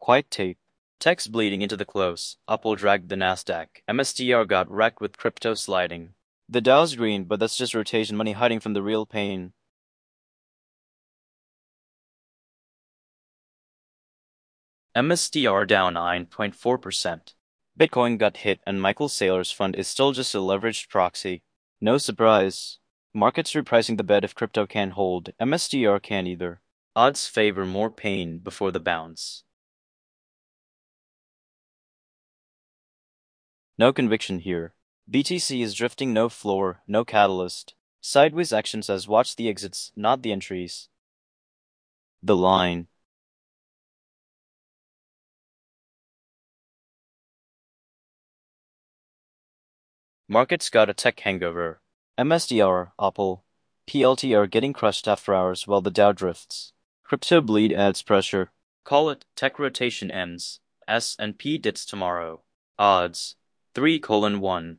Quite tape. Tech's bleeding into the close. Apple dragged the Nasdaq. MSTR got wrecked with crypto sliding. The Dow's green, but that's just rotation money hiding from the real pain. MSTR down 9.4%. Bitcoin got hit and Michael Saylor's fund is still just a leveraged proxy. No surprise. Markets repricing the bet if crypto can't hold. MSTR can't either. Odds favor more pain before the bounce. No conviction here. BTC is drifting, no floor, no catalyst. Sideways action says watch the exits, not the entries. The line. Markets got a tech hangover. MSTR, Apple, PLT are getting crushed after hours while the Dow drifts. Crypto bleed adds pressure. Call it tech rotation ends. S&P dits tomorrow. Odds 3:1.